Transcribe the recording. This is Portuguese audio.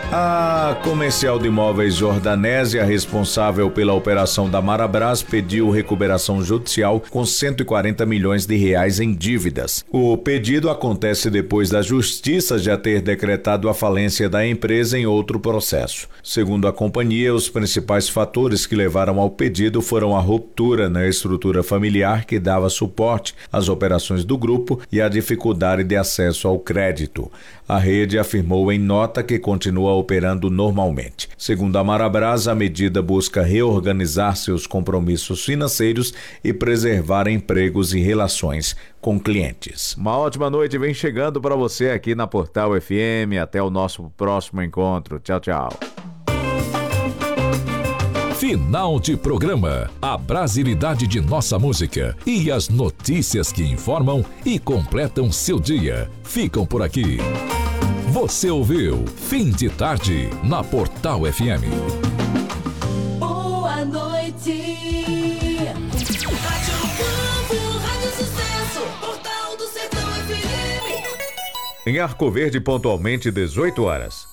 A Comercial de Imóveis Jordanésia, responsável pela operação da Marabras, pediu recuperação judicial com 140 milhões de reais em dívidas. O pedido acontece depois da Justiça já ter decretado a falência da empresa em outro processo. Segundo a companhia, os principais fatores que levaram ao pedido foram a ruptura na estrutura familiar que dava suporte às operações do grupo e a dificuldade de acesso ao crédito. A rede afirmou em nota que continua operando normalmente. Segundo a Marabras, a medida busca reorganizar seus compromissos financeiros e preservar empregos e relações com clientes. Uma ótima noite vem chegando para você aqui na Portal FM. Até o nosso próximo encontro. Tchau, tchau. Final de programa. A brasilidade de nossa música e as notícias que informam e completam seu dia ficam por aqui. Você ouviu Fim de Tarde na Portal FM. Boa noite. Rádio Campo, Rádio Sucesso, Portal do Sertão FM. Em Arco Verde, pontualmente 18 horas.